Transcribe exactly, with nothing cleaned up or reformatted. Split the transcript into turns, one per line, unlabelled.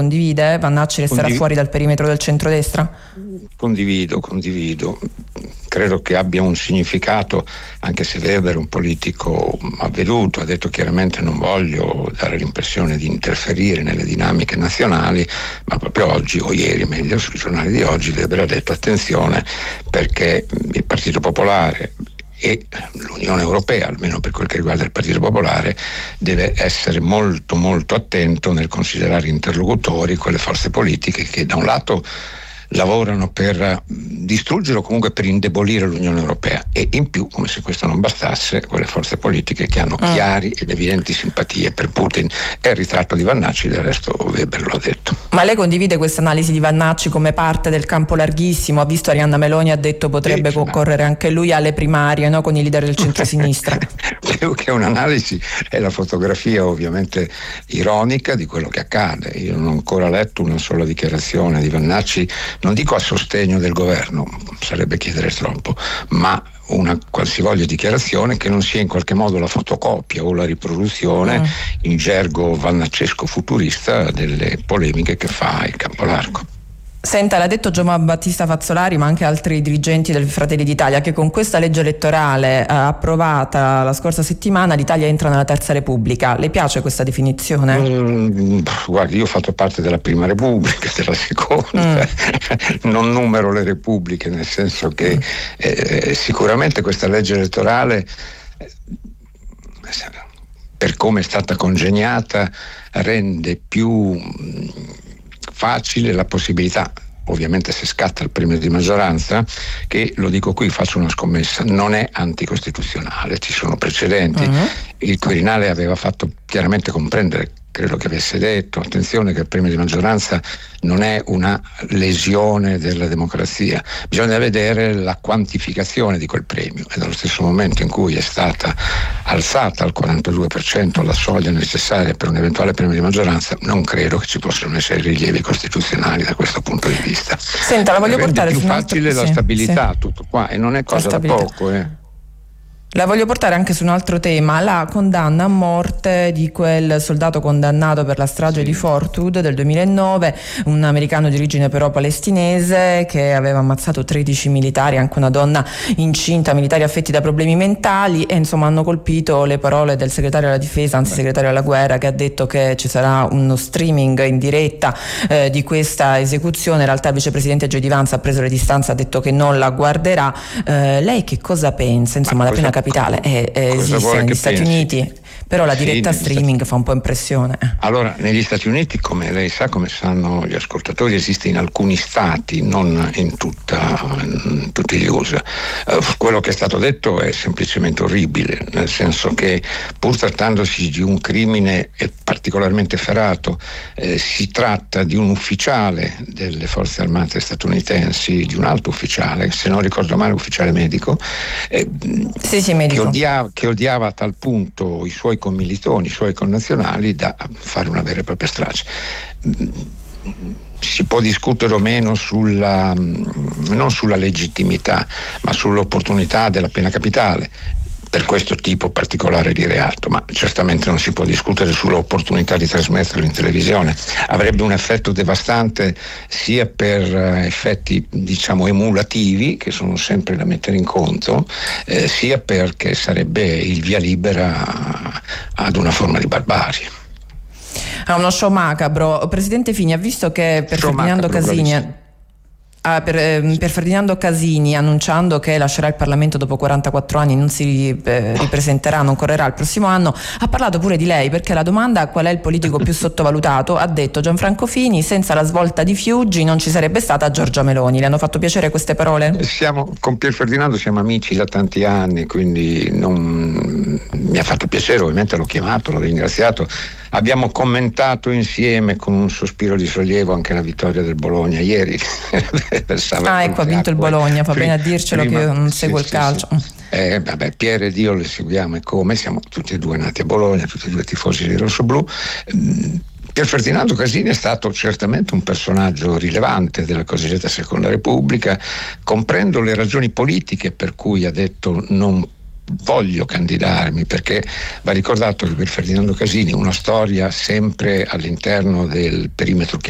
condivide? Vannacci resterà
Condiv-
fuori dal perimetro del centrodestra?
Condivido, condivido. Credo che abbia un significato, anche se Weber è un politico avveduto, ha detto chiaramente non voglio dare l'impressione di interferire nelle dinamiche nazionali, ma proprio oggi o ieri, meglio, sui giornali di oggi Weber ha detto attenzione perché il Partito Popolare e l'Unione Europea, almeno per quel che riguarda il Partito Popolare, deve essere molto molto attento nel considerare interlocutori quelle forze politiche che da un lato lavorano per distruggere o comunque per indebolire l'Unione Europea e in più, come se questo non bastasse, quelle forze politiche che hanno
mm.
chiari ed evidenti simpatie per Putin. È il ritratto di Vannacci, del resto Weber lo ha detto.
Ma lei condivide questa analisi di Vannacci come parte del campo larghissimo? Ha visto Arianna Meloni ha detto potrebbe sì, concorrere anche lui alle primarie, no? Con i leader del centro-sinistra.
Più che un'analisi è la fotografia ovviamente ironica di quello che accade. Io non ho ancora letto una sola dichiarazione di Vannacci, non dico a sostegno del governo, sarebbe chiedere troppo, ma una qualsivoglia dichiarazione che non sia in qualche modo la fotocopia o la riproduzione mm. in gergo vannaccesco futurista delle polemiche che fa il campo largo.
Senta, l'ha detto Giovanni Battista Fazzolari, ma anche altri dirigenti del Fratelli d'Italia, che con questa legge elettorale eh, approvata la scorsa settimana l'Italia entra nella Terza Repubblica. Le piace questa definizione?
Mm, guardi, io ho fatto parte della Prima Repubblica, della Seconda, mm. non numero le repubbliche, nel senso che mm. eh, sicuramente questa legge elettorale, eh, per come è stata congegnata, rende più facile la possibilità, ovviamente se scatta il premio di maggioranza, che, lo dico qui, faccio una scommessa, non è anticostituzionale, ci sono precedenti. Uh-huh. Il Quirinale aveva fatto chiaramente comprendere, credo che avesse detto, attenzione che il premio di maggioranza non è una lesione della democrazia, bisogna vedere la quantificazione di quel premio, e dallo stesso momento in cui è stata alzata al quarantadue per cento la soglia necessaria per un eventuale premio di maggioranza, non credo che ci possano essere rilievi costituzionali da questo punto di vista.
Senta, la voglio
Rende
portare
più
su
facile
altro...
la
sì,
stabilità,
sì.
tutto qua, e non è cosa da poco, eh.
La voglio portare anche su un altro tema, la condanna a morte di quel soldato condannato per la strage sì. di Fort Hood del duemilanove, un americano di origine però palestinese che aveva ammazzato tredici militari, anche una donna incinta, militari affetti da problemi mentali, e insomma hanno colpito le parole del segretario della difesa, anzi segretario della guerra, che ha detto che ci sarà uno streaming in diretta eh, di questa esecuzione. In realtà il vicepresidente J D Vance ha preso le distanze, ha detto che non la guarderà. Eh, lei che cosa pensa? Insomma, la pena capitale è, è esiste negli Stati pensi? Uniti, però la diretta sì, streaming Stati... fa un po' impressione. Allora, negli Stati Uniti, come lei sa, come sanno gli ascoltatori, esiste in alcuni stati, non in, tutta, in tutti gli U S A. Uh, quello che è stato detto è semplicemente orribile, nel senso che pur trattandosi di un crimine particolarmente efferato, eh, si tratta di un ufficiale delle forze armate statunitensi, di un alto ufficiale, se non ricordo male ufficiale medico, eh, sì, sì, medico. Che, odiava, che odiava a tal punto i suoi commilitoni, i suoi connazionali, da fare una vera e propria strage. Si può discutere o meno sulla, non sulla legittimità, ma sull'opportunità della pena capitale per questo tipo particolare di reato, ma certamente non si può discutere sull'opportunità di trasmetterlo in televisione. Avrebbe un effetto devastante sia per effetti, diciamo, emulativi, che sono sempre da mettere in conto, eh, sia perché sarebbe il via libera ad una forma di barbarie. A uno show macabro. Presidente Fini, ha visto che per show Ferdinando macabro, Casini... Bravissimo. Ah, per, eh, per Ferdinando Casini, annunciando che lascerà il Parlamento dopo quarantaquattro anni, non si eh, ripresenterà, non correrà il prossimo anno, ha parlato pure di lei, perché la domanda qual è il politico più sottovalutato, ha detto Gianfranco Fini, senza la svolta di Fiuggi non ci sarebbe stata Giorgia Meloni. Le hanno fatto piacere queste parole?
Siamo, con Pier Ferdinando siamo amici da tanti anni, quindi non, mi ha fatto piacere, ovviamente l'ho chiamato, l'ho ringraziato. Abbiamo commentato insieme con un sospiro di sollievo anche la vittoria del Bologna ieri.
Ah, ecco, ha vinto il Bologna, fa bene a dircelo, prima, che io non seguo sì, il calcio.
Sì, sì. Eh, vabbè, Pier ed io le seguiamo, e come siamo tutti e due nati a Bologna, tutti e due tifosi di rossoblù. Pier Ferdinando Casini è stato certamente un personaggio rilevante della cosiddetta Seconda Repubblica. Comprendo le ragioni politiche per cui ha detto non voglio candidarmi, perché va ricordato che per Ferdinando Casini una storia sempre all'interno del perimetro